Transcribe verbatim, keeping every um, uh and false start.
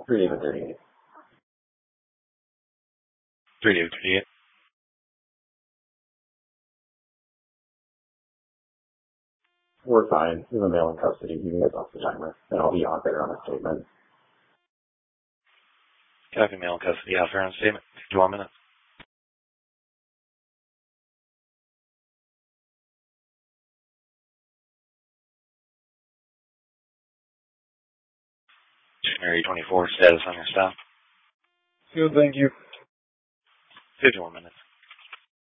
Three David thirty-eight. Three David thirty-eight. We're fine. We have a male in custody. You can get off the timer, and I'll be out there on a statement. Copy, male in custody. Out there on a statement. fifty-one minutes. Mary twenty-four, status on your stop. Good, thank you. fifty-one minutes.